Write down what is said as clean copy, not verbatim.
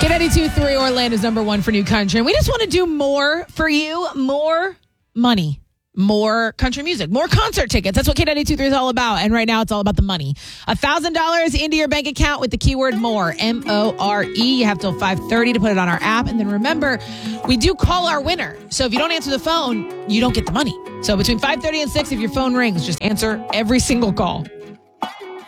K92.3 Orlando's number one for new country. And we just want to do more for you, more money, more country music, more concert tickets. That's what K92.3 is all about. And right now it's all about the money. $1,000 into your bank account with the keyword more, MORE. You have till 5:30 to put it on our app. And then remember, we do call our winner. So if you don't answer the phone, you don't get the money. So between 5:30 and 6, if your phone rings, just answer every single call.